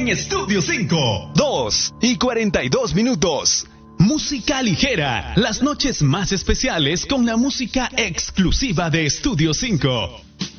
en Estudio 5. 2:42. Música ligera. Las noches más especiales con la música exclusiva de Estudio 5.